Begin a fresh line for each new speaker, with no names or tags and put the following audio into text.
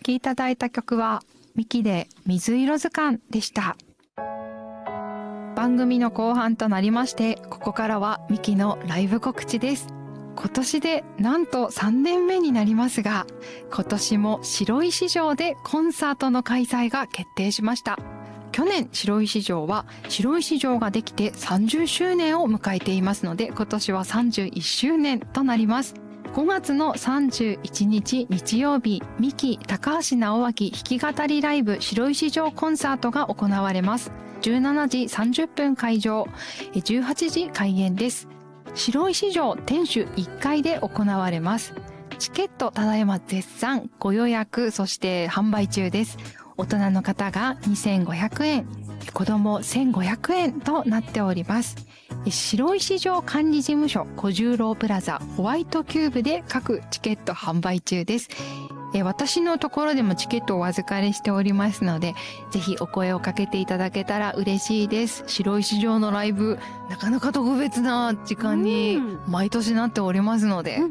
きいただいた曲はミキで水色図鑑でした。番組の後半となりまして、ここからはミキのライブ告知です。今年でなんと3年目になりますが、今年も白石城でコンサートの開催が決定しました。去年白石城は白石城ができて30周年を迎えていますので、今年は31周年となります。5月の31日日曜日、ミキ高橋直明弾き語りライブ白石城コンサートが行われます。17時30分会場、18時開演です。白石城天守1階で行われます。チケットただいま絶賛ご予約、そして販売中です。大人の方が2500円、子供1500円となっております。白石城管理事務所小十郎プラザホワイトキューブで各チケット販売中です。私のところでもチケットをお預かりしておりますので、ぜひお声をかけていただけたら嬉しいです。白石城のライブ、なかなか特別な時間に毎年なっておりますので、